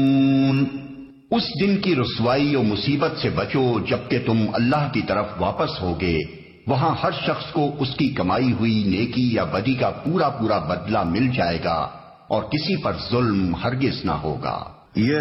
उस दिन की रुसवाई और मुसीबत से बचो जबकि तुम अल्लाह की तरफ वापस होगे। वहां हर शख्स को उसकी कमाई हुई नेकी या बदी का पूरा पूरा बदला मिल जाएगा और किसी पर जुल्म हरगिज ना होगा।